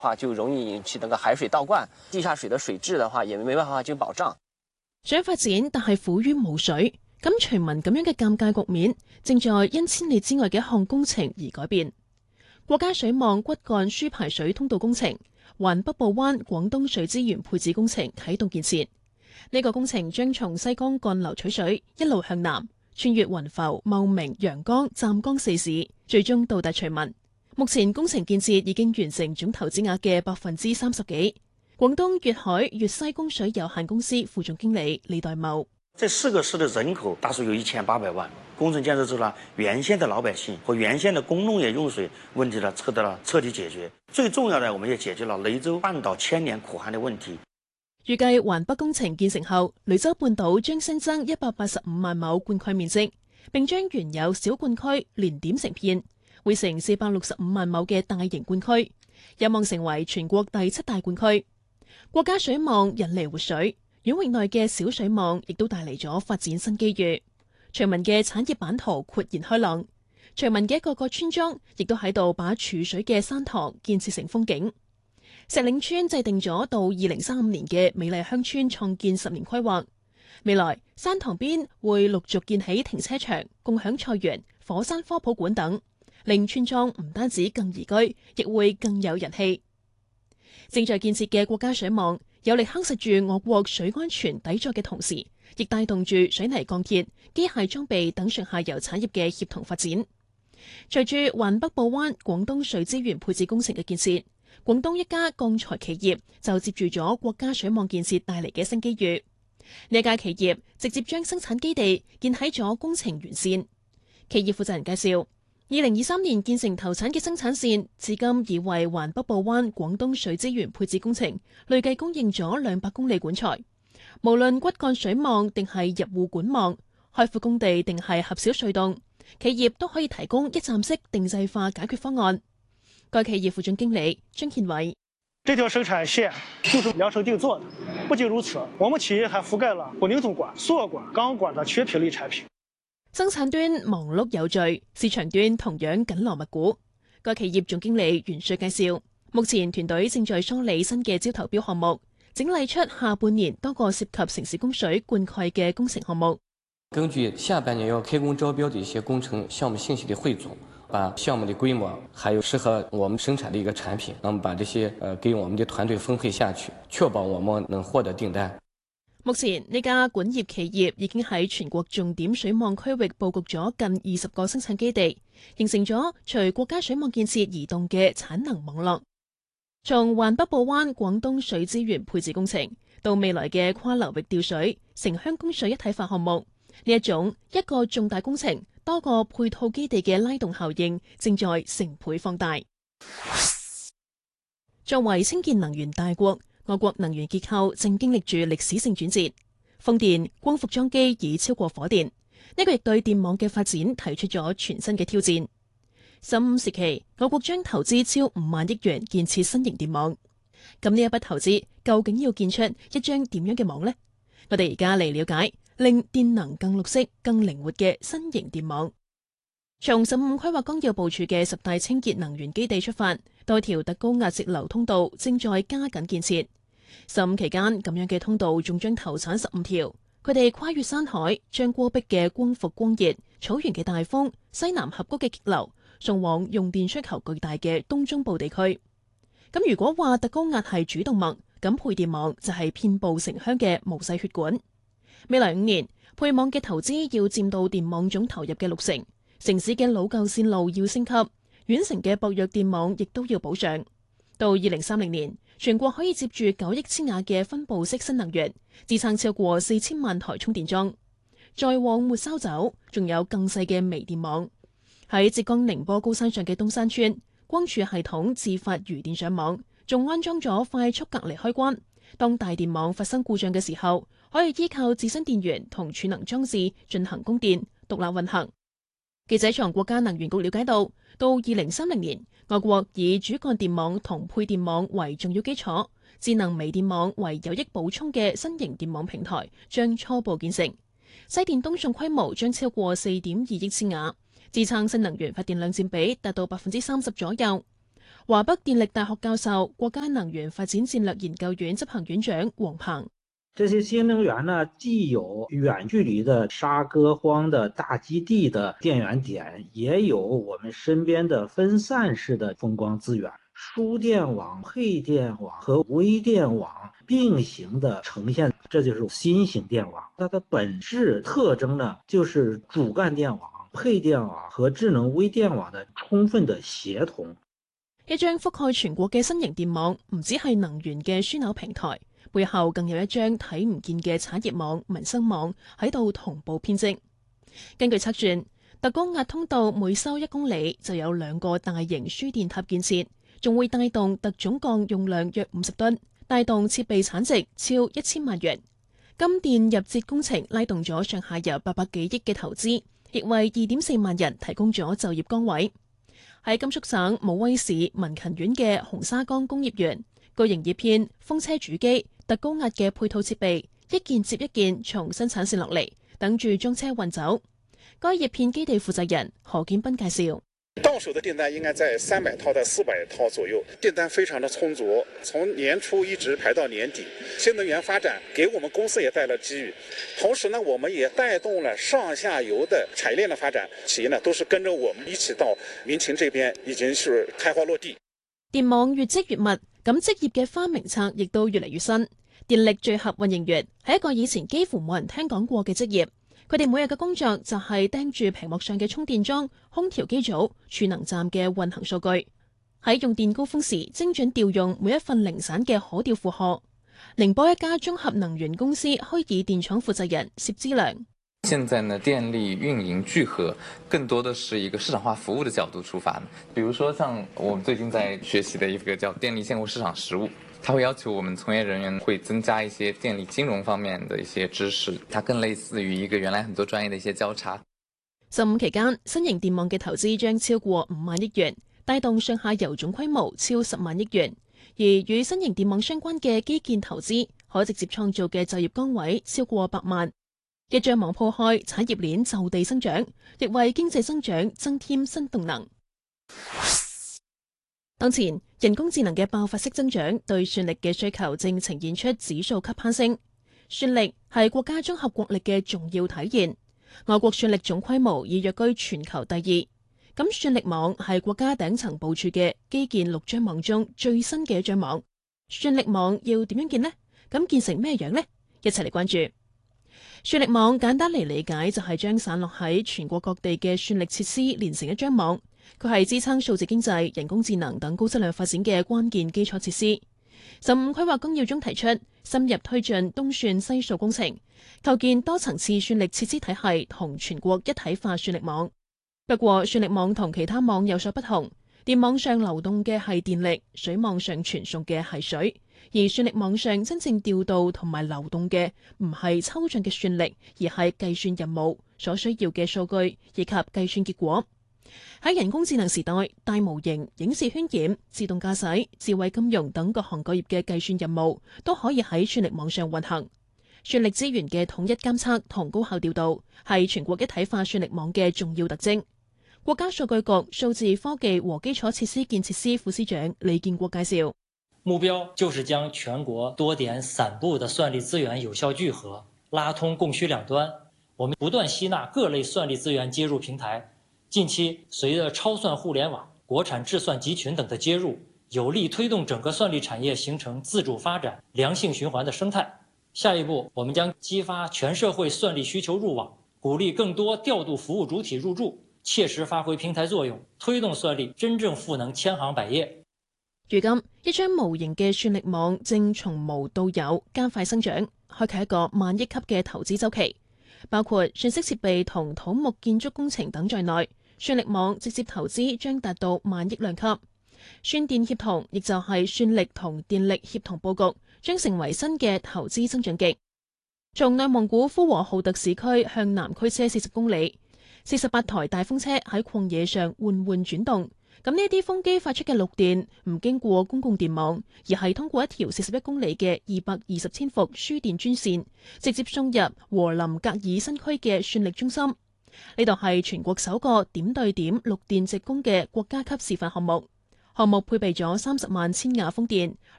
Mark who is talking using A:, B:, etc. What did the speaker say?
A: 話就容易引起那個海水倒灌，地下水的水質的話也沒辦法進行保障。
B: 想發展，但係苦於冇水，咁徐聞咁樣嘅尷尬局面，正在因千里之外嘅一項工程而改變。國家水網骨幹輸排水通道工程、環北部灣廣東水資源配置工程啟動建設。呢個工程將從西江幹流取水，一路向南，穿越雲浮、茂名、陽江、湛江四市，最終到達徐聞。目前工程建設已經完成總投資額嘅30%幾。廣東粵海粵西供水有限公司副總經理李代茂：
C: 這4個市的人口大數有1800萬，工程建設之後呢，原先的老百姓和原先的工農業用水問題呢，得到了徹底解決。最重要的，我們也解決了雷州半島千年苦旱的問題。
B: 預計環北工程建成後，雷州半島將新增185萬畝灌溉面積，並將原有小灌區連點成片，會成465萬畝嘅大型灌區，有望成為全國第7大灌區。國家水網引嚟活水，縣域內嘅小水網亦都帶嚟咗發展新機遇。徐聞嘅產業版圖豁然開朗，徐聞嘅各個村莊亦都喺度把儲水嘅山塘建設成風景。石嶺村制定咗到2035年嘅美麗鄉村創建10年規劃，未來山塘邊會陸續建起停車場、共享菜園、火山科普館等，令村莊唔單止更宜居，亦會更有人氣。正在建設嘅國家水網有力夯實住我國水安全底座嘅同時，亦帶動住水泥鋼鐵、機械裝備等上下游產業嘅協同發展。隨住環北部灣廣東水資源配置工程嘅建設，廣東一家鋼材企業就接住咗國家水網建設帶嚟嘅新機遇。呢家企業直接將生產基地建喺咗工程沿線。企業負責人介紹，2023年建成投產嘅生產線，至今已為環北部灣廣東水資源配置工程累計供應咗200公里管材。無論骨幹水網定係入戶管網，開闊工地定係狹小隧道，企業都可以提供一站式定制化解決方案。該企業副總經理張憲偉：
D: 這條生產線就是量身定做的。不僅如此，我們企業還覆蓋了混凝土管、塑料管、鋼管的缺品類產品。
B: 生產端忙碌有序，市場端同樣緊鑼密鼓。該企業總經理袁瑞介紹，目前團隊正在梳理新嘅招投標項目，整理出下半年多個涉及城市供水灌溉嘅工程項目。
E: 根據下半年要開工招標的一些工程項目信息的匯總，把項目的規模還有適合我們生產的一個產品，那麼把這些給我們的團隊分配下去，確保我們能獲得訂單。
B: 目前呢家管業企業已經喺全國重點水網區域佈局咗近20個生產基地，形成咗隨國家水網建設移動嘅產能網絡。從環北部灣廣東水資源配置工程到未來嘅跨流域調水、城鄉供水一體化項目，呢一種一個重大工程多個配套基地嘅拉動效應正在成倍放大。作為清潔能源大國，我國能源結構正經歷住歷史性轉折，風電、光伏裝機已超過火電，呢個亦對電網嘅發展提出咗全新嘅挑戰。15時期，我國將投資超5萬億元建設新型電網。咁呢一筆投資究竟要建出一張點樣嘅網呢？我哋而家嚟了解令電能更綠色、更靈活嘅新型電網。從15規劃綱要部署嘅10大清潔能源基地出發，多條特高壓直流通道正在加緊建設。15期間，咁樣嘅通道仲將投產15條，佢哋跨越山海，將戈壁嘅光伏光熱、草原嘅大風、西南峽谷嘅激流，送往用電需求巨大嘅東中部地區。咁如果話特高壓係主動脈，咁配電網就係遍佈城鄉嘅毛細血管。未來5年，配網嘅投資要佔到電網總投入嘅60%。城市嘅老舊線路要升級，縣城嘅薄弱電網亦都要保障。到2030年，全國可以接住9億千瓦嘅分布式新能源，支撐超過4000萬台充電樁。再往末梢走，仲有更細嘅微電網。喺浙江寧波高山上嘅東山村，光儲系統自發餘電上網，仲安裝咗快速隔離開關。當大電網發生故障嘅時候，可以依靠自身電源同儲能裝置進行供電，獨立運行。記者從國家能源局了解到2030年，我國以主幹電網同配電網為重要基礎，智能微電網為有益補充嘅新型電網平台將初步建成。西電東送規模將超過4.2億千瓦，支撐新能源發電量佔比達到30%左右。 華北電力大學教授、國家能源發展戰略研究院執行院長黃鵬。
F: 這些新能源呢，既有遠距離的沙戈荒的大基地的電源點，也有我們身邊的分散式的風光資源，輸電網、配電網和微電網並行的呈現，這就是新型電網。它的本質特徵呢，就是主幹電網、配電網和智能微電網的充分的協同。
B: 一張覆蓋全國嘅新型電網，唔只係能源嘅樞紐平台，背後更有一張睇唔見嘅產業網、民生網喺度同步編織。根據測算，特高壓通道每修1公里就有2個大型輸電塔建設，仲會帶動特總鋼用量約50噸，帶動設備產值超1000萬元。金電入節工程拉動咗上下游800幾億嘅投資，亦為2.4萬人提供咗就業崗位。喺甘肅省武威市民勤縣嘅紅沙崗工業園，巨型葉片、風車主機、特高壓嘅配套設備一件接一件從生產線落嚟，等住裝車運走。該葉片基地負責人何建斌介紹。
G: 到手的訂單應該在300套到400套左右，訂單非常的充足，從年初一直排到年底。新能源發展給我們公司也帶來機遇，同時呢，我們也帶動了上下游的產業鏈的發展，企業呢都是跟着我們一起到民勤這邊，已經是開花落地。
B: 電網越積越密，咁職業嘅花名冊亦都越嚟越新。電力聚合運營員係一個以前幾乎冇人聽講過嘅職業。佢哋每日嘅工作就係盯住屏幕上嘅充電樁、空調機組、儲能站嘅運行數據，喺用電高峰時精準調用每一份零散嘅可調負荷。寧波一家綜合能源公司虛擬電廠負責人薛之良：
H: 現在呢，電力運營聚合更多的是一個市場化服務的角度出發，比如說像我們最近在學習的一個叫電力現貨市場實務。它會要求我們從業人員會增加一些電力金融方面的一些知識，它更類似於一個原來很多專業的一些交叉。
B: 15期間，新型電網嘅投資將超過5萬億元，帶動上下游總規模超10萬億元。而與新型電網相關嘅基建投資，可直接創造嘅就業崗位超過100萬。一張網鋪開，產業鏈就地生長，亦為經濟增長增添新動能。當前人工智能嘅爆發式增長，對算力嘅需求正呈現出指數級攀升。算力係國家綜合國力嘅重要體現，我國算力總規模已躍居全球第2。咁算力網係國家頂層部署嘅基建6張網中最新嘅一張網。算力網要點樣建呢？咁建成咩樣呢？一齊嚟關注。算力網簡單嚟理解就係將散落喺全國各地嘅算力設施連成一張網。佢係支撐數字經濟、人工智能等高質量發展嘅關鍵基礎設施。15規劃綱要中提出，深入推進東算西數工程，構建多層次算力設施體系同全國一體化算力網。不過，算力網同其他網有所不同，電網上流動嘅係電力，水網上傳送嘅係水，而算力網上真正調度同埋流動嘅唔係抽象嘅算力，而係計算任務所需要嘅數據以及計算結果。喺人工智能時代，大模型、影視渲染、自動駕駛、智慧金融等各行各業嘅計算任務都可以喺算力網上運行。算力資源嘅統一監測同高效調度係全國一體化算力網嘅重要特徵。國家數據局數字科技和基礎設施建設司副司長李建國介紹，
I: 目標就是將全國多點散布的算力資源有效聚合，拉通供需兩端。我們不斷吸納各類算力資源接入平台。近期，隨着超算互聯網、國產智算集群等的接入，有力推動整個算力產業形成自主發展、良性循環的生態。下一步，我們將激發全社會算力需求入網，鼓勵更多調度服務主體入駐，切實發揮平台作用，推動算力真正賦能千行百業。
B: 如今，一張無形嘅算力網正從無到有加快生長，開啟一個萬億級嘅投資週期，包括信息設備同土木建築工程等在內。算力網直接投資將達到萬億量級，算電協同亦就係算力同電力協同佈局，將成為新嘅投資增長極。從內蒙古呼和浩特市區向南驅車40公里，48台大風車喺曠野上緩緩轉動。咁呢啲風機發出嘅綠電唔經過公共電網，而係通過一條41公里嘅220千伏輸電專線，直接送入和林格爾新區嘅算力中心。呢度係全國首個點對點綠電直供嘅國家級示範項目。 項目配備咗30萬千瓦風電，